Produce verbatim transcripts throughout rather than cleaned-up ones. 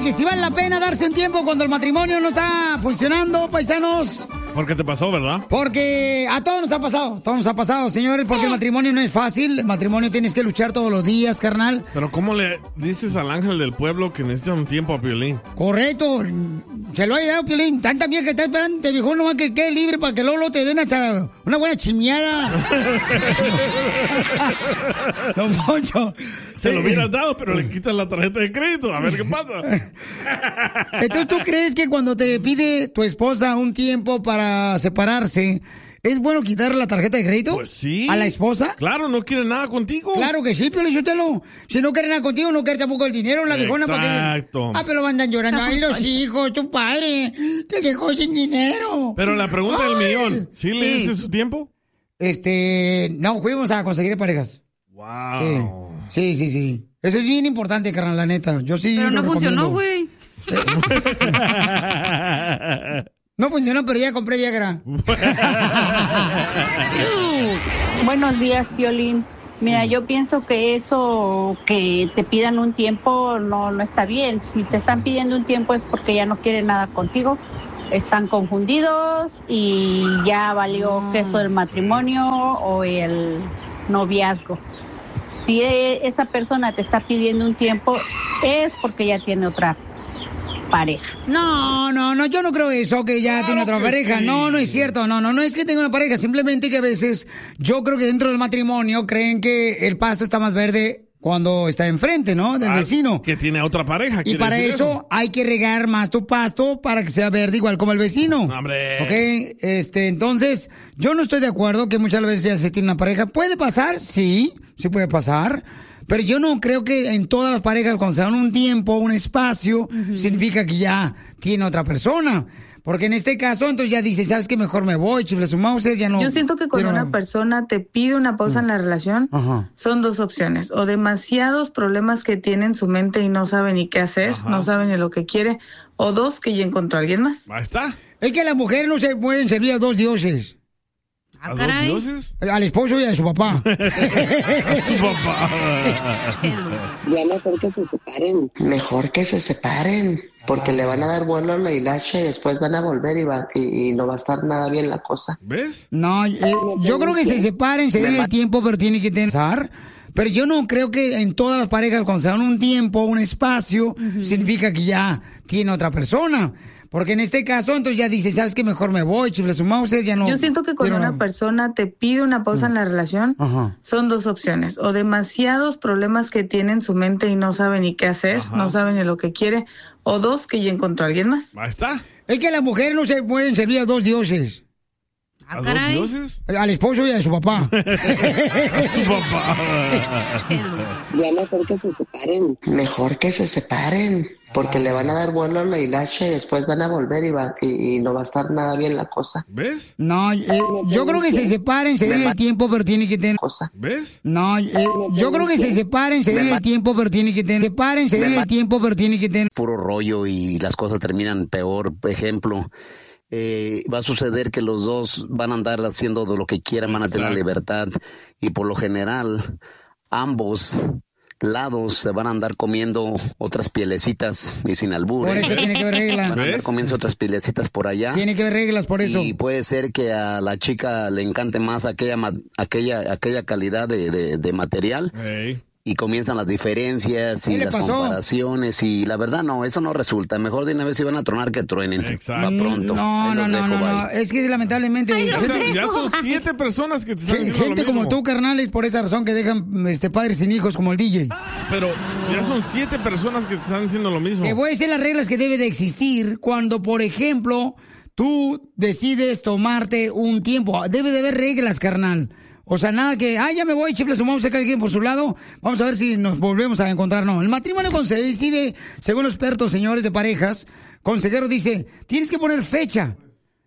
que si vale la pena darse un tiempo cuando el matrimonio no está funcionando, paisanos. Porque te pasó, ¿verdad? Porque a todos nos ha pasado, todos nos ha pasado, señores, porque el matrimonio no es fácil. El matrimonio tienes que luchar todos los días, carnal. Pero ¿cómo le dices al ángel del pueblo que necesita un tiempo a Piolín? Correcto. Se lo ha llegado, Piolín. Tanta vieja que está esperando, te dijo nomás que quede libre para que luego, luego te den hasta una buena chimiada. Don Poncho. Se lo hubieras dado, pero le quitas la tarjeta de crédito. A ver qué pasa. Entonces, ¿tú crees que cuando te pide tu esposa un tiempo para separarse, es bueno quitarle la tarjeta de crédito? Pues sí. ¿A la esposa? Claro, no quiere nada contigo. Claro que sí, Piolín Sotelo. Si no quiere nada contigo, no quiere tampoco el dinero, la viejona. Exacto. Ah, pero andan llorando. Ay, los hijos, tu padre te dejó sin dinero. Pero la pregunta Ay. del millón, ¿sí le Sí. dices su tiempo? Este, no, fuimos a conseguir parejas. Wow. Sí, sí, sí, sí. Eso es bien importante, carnal, la neta. Yo sí Pero lo no funcionó, recomiendo. güey. No funcionó, pero ya compré Viagra. Buenos días, Piolín. Mira, yo pienso que eso, que te pidan un tiempo, no, no está bien. Si te están pidiendo un tiempo es porque ya no quieren nada contigo. Están confundidos y ya valió queso el matrimonio o el noviazgo. Si esa persona te está pidiendo un tiempo, es porque ya tiene otra pareja. No, no, no, yo no creo eso, que ya Claro tiene otra que pareja. sí. No, no es cierto. No, no, no es que tenga una pareja. Simplemente que a veces yo creo que dentro del matrimonio creen que el pasto está más verde cuando está enfrente, ¿no? Del Ah, vecino. Que tiene otra pareja. Y ¿quiere para decir eso, hay que regar más tu pasto para que sea verde igual como el vecino. Hombre. Ok, este, entonces, yo no estoy de acuerdo que muchas veces ya se tiene una pareja. ¿Puede pasar? Sí, sí puede pasar. Pero yo no creo que en todas las parejas, cuando se dan un tiempo, un espacio, significa que ya tiene otra persona. Porque en este caso, entonces ya dice, ¿sabes qué? Mejor me voy, chifle su mouse, ya no... Yo siento que cuando quiero- una persona te pide una pausa en la relación, Ajá. son dos opciones. O demasiados problemas que tiene en su mente y no sabe ni qué hacer, Ajá. no sabe ni lo que quiere. O dos, que ya encontró a alguien más. Ahí está. Es que las mujeres no se pueden servir a dos dioses. ¿A Ah, dos caray. dioses? Al esposo y a su papá. A su papá. Ya mejor que se separen. Mejor que se separen, porque le van a dar vuelo a la hilacha y después van a volver y, va, y, y no va a estar nada bien la cosa. ¿Ves? No, eh, yo creo que se separen, se den el tiempo, pero tiene que pensar. Pero yo no creo que en todas las parejas, cuando se dan un tiempo, un espacio, significa que ya tiene otra persona. Porque en este caso, entonces ya dice, ¿sabes qué? Mejor me voy, chifle su mouse, ya no... Yo siento que cuando quiero- una persona te pide una pausa en la relación, Ajá. son dos opciones. O demasiados problemas que tiene en su mente y no sabe ni qué hacer, Ajá. no sabe ni lo que quiere. O dos, que ya encontró a alguien más. Ahí está. Es que las mujeres no se pueden servir a dos dioses. ¿A Ah, dos caray. dioses? Al esposo y a su papá. A su papá. Ya mejor que se separen. Mejor que se separen, porque le van a dar vuelo a la hilacha y después van a volver y, va, y, y no va a estar nada bien la cosa. ¿Ves? No, eh, yo creo que se separen, se den el tiempo, pero tiene que tener... Cosa. ¿Ves? No, eh, yo creo que se separen, se den el tiempo, pero tiene que tener... Separen, se den el tiempo, pero tiene que tener... Puro rollo y las cosas terminan peor. Por ejemplo, eh, va a suceder que los dos van a andar haciendo de lo que quieran, van a tener la Exacto. libertad y por lo general ambos lados se van a andar comiendo otras pielecitas y sin albur. Por eso tiene que haber regla. Van a andar ¿Ves? comiendo otras pielecitas por allá. Tiene que haber reglas por eso. Y puede ser que a la chica le encante más aquella ma- aquella aquella calidad de, de, de material Ey. y comienzan las diferencias ¿Qué y le las pasó? comparaciones y la verdad no, eso no resulta. Mejor de una vez si van a tronar que truenen. Exacto. Va pronto. No, Ahí no, los no, dejo, no, no. bye. Es que lamentablemente... Ya, gente- son- ya son siete personas que te están Gen- diciendo Gente lo mismo. como tú, carnal, es por esa razón que dejan este, padres sin hijos como el D J. Pero ya son siete personas que te están diciendo lo mismo. Te voy a decir las reglas que debe de existir cuando, por ejemplo, tú decides tomarte un tiempo. Debe de haber reglas, carnal. O sea, nada que, ah, ya me voy, chifle, sumamos a cada quien por su lado. Vamos a ver si nos volvemos a encontrar. No, el matrimonio cuando se decide, según los expertos, señores de parejas, consejero dice, tienes que poner fecha.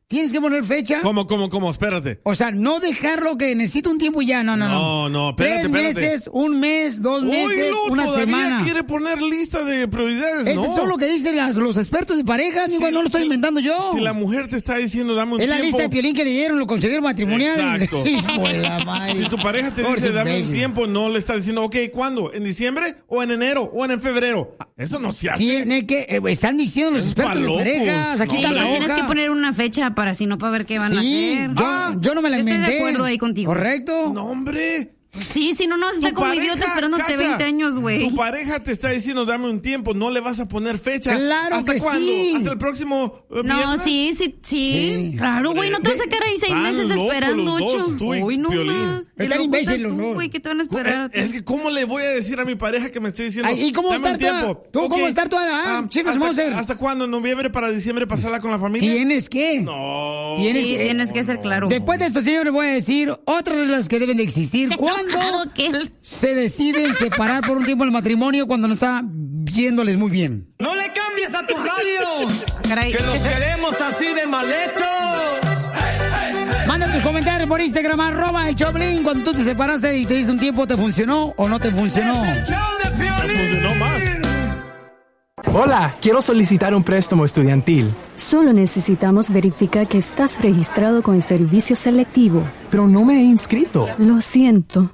¿Tienes que poner fecha? ¿Cómo, cómo, cómo? Espérate. O sea, no dejarlo que necesito un tiempo y ya. No, no, no. No, no, espérate, Tres espérate. meses, un mes, dos meses, Oilo, una todavía semana. quiere poner lista de prioridades, Eso ¿no? es lo que dicen las, los expertos de pareja, Si- igual no lo estoy si- inventando yo. Si la mujer te está diciendo, dame un Es la tiempo. lista de Piolín que le dieron, lo consejero matrimonial. Exacto. Hijo de la madre. Si tu pareja te Por dice, su dame un imbécil. tiempo, no le estás diciendo, ok, ¿cuándo? ¿En diciembre? ¿O en enero? ¿O en febrero? Eso no se hace. Tiene que, eh, están diciendo los Es expertos pa' de locos. parejas. Aquí No, está Sí, la tienes hoja. que poner una fecha para si no, para ver qué van a Sí, hacer. yo, Ah, yo no me la yo estoy inventé. de acuerdo ahí contigo. ¿Correcto? No, hombre. Sí, si no, no vas a estar Tu como pareja, idiota esperándote Cacha, veinte años, güey. Tu pareja te está diciendo, dame un tiempo, no le vas a poner fecha. Claro ¿Hasta que cuándo? sí. ¿Hasta el próximo eh, No, viernes? sí, sí, sí, Sí. claro, güey, no te vas a quedar ahí seis Están meses locos esperando los dos, ocho. tú y Uy, no Piolín. más. Están El loco imbéciles estás los tú, dos. güey, ¿qué te van a esperar? Eh, Es que, ¿cómo le voy a decir a mi pareja que me esté diciendo? Ay, ¿y cómo va a dame estar un toda- tiempo? tú, cómo va a Ok. estar toda la- ah, chicos, ¿hasta, vamos a hacer? ¿Hasta cuándo? ¿Noviembre para diciembre pasarla con la familia? ¿Tienes que? No. Tienes Sí, que- tienes que ser claro. Después de esto, señores, voy a decir otras reglas que deben de existir. ¿Cuándo Enojado que él- se deciden separar por un tiempo el matrimonio cuando no está yéndoles muy bien? ¡No le cambies a tu radio! Caray. ¡Que los queremos así de mal hechos! Manda tus comentarios por Instagram, arroba el Choplin. Cuando tú te separaste y te diste un tiempo, ¿te funcionó o no te funcionó? ¡Es el show de Piolín! funcionó más. Hola, quiero solicitar un préstamo estudiantil. Solo necesitamos verificar que estás registrado con el servicio selectivo. Pero no me he inscrito. Lo siento.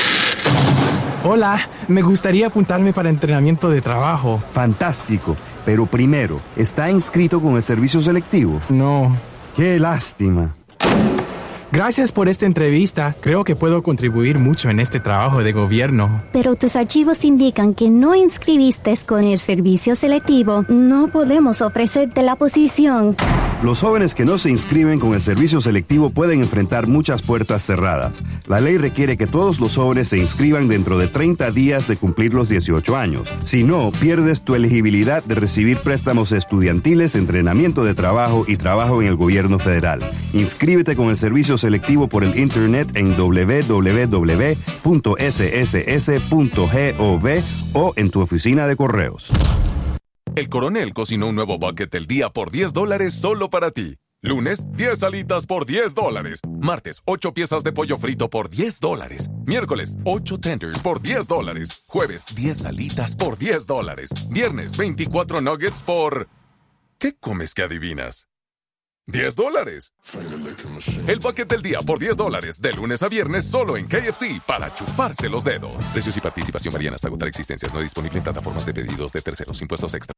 Hola, me gustaría apuntarme para entrenamiento de trabajo. Fantástico. Pero primero, ¿está inscrito con el servicio selectivo? No. ¡Qué lástima! Gracias por esta entrevista. Creo que puedo contribuir mucho en este trabajo de gobierno. Pero tus archivos indican que no inscribiste con el servicio selectivo. No podemos ofrecerte la posición. Los jóvenes que no se inscriben con el servicio selectivo pueden enfrentar muchas puertas cerradas. La ley requiere que todos los jóvenes se inscriban dentro de treinta días de cumplir los dieciocho años. Si no, pierdes tu elegibilidad de recibir préstamos estudiantiles, entrenamiento de trabajo y trabajo en el gobierno federal. Inscríbete con el servicio selectivo por el internet en doble u doble u doble u punto ese ese ese punto gov o en tu oficina de correos. El Coronel cocinó un nuevo bucket del día por diez dólares solo para ti. Lunes, diez alitas por diez dólares. Martes, ocho piezas de pollo frito por diez dólares. Miércoles, ocho tenders por diez dólares. Jueves, diez alitas por diez dólares. Viernes, veinticuatro nuggets por... ¿Qué comes que adivinas? diez dólares. El bucket del día por diez dólares. De lunes a viernes solo en K F C para chuparse los dedos. Precios y participación varían hasta agotar existencias. No disponible en plataformas de pedidos de terceros. Impuestos extra.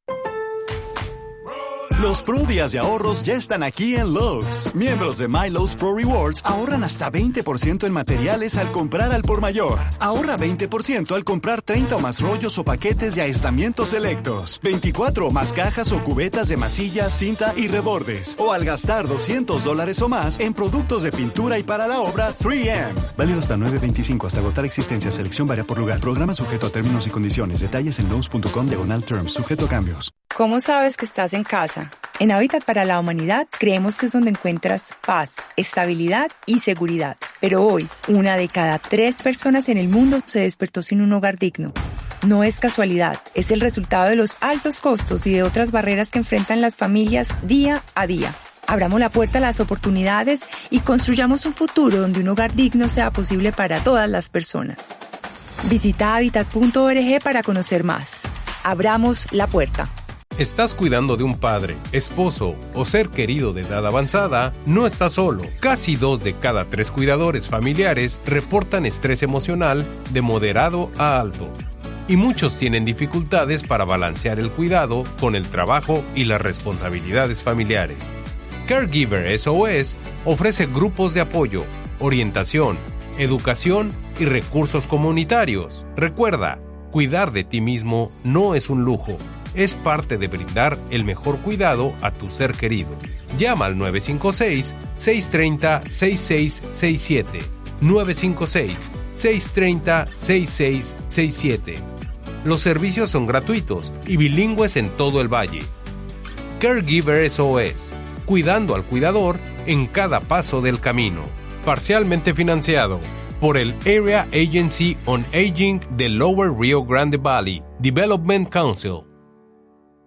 Los Pro Días de ahorros ya están aquí en Lowe's. Miembros de MyLowe's Pro Rewards ahorran hasta veinte por ciento en materiales al comprar al por mayor. Ahorra veinte por ciento al comprar treinta o más rollos o paquetes de aislamientos selectos, veinticuatro o más cajas o cubetas de masilla, cinta y rebordes. O al gastar doscientos dólares o más en productos de pintura y para la obra tres eme. Válido hasta nueve veinticinco hasta agotar existencia. Selección varía por lugar. Programa sujeto a términos y condiciones. Detalles en lowes punto com diagonal terms. Sujeto a cambios. ¿Cómo sabes que estás en casa? En Hábitat para la Humanidad creemos que es donde encuentras paz, estabilidad y seguridad. Pero hoy, una de cada tres personas en el mundo se despertó sin un hogar digno. No es casualidad, es el resultado de los altos costos y de otras barreras que enfrentan las familias día a día. Abramos la puerta a las oportunidades y construyamos un futuro donde un hogar digno sea posible para todas las personas. Visita hábitat punto org para conocer más. Abramos la puerta. ¿Estás cuidando de un padre, esposo o ser querido de edad avanzada? No estás solo. Casi dos de cada tres cuidadores familiares reportan estrés emocional de moderado a alto. Y muchos tienen dificultades para balancear el cuidado con el trabajo y las responsabilidades familiares. Caregiver S O S ofrece grupos de apoyo, orientación, educación y recursos comunitarios. Recuerda, cuidar de ti mismo no es un lujo. Es parte de brindar el mejor cuidado a tu ser querido. Llama al nueve cinco seis, seis tres cero, seis seis seis siete. nueve cinco seis, seis tres cero, seis seis seis siete. Los servicios son gratuitos y bilingües en todo el valle. Caregiver S O S. Cuidando al cuidador en cada paso del camino. Parcialmente financiado por el Area Agency on Aging de Lower Rio Grande Valley Development Council.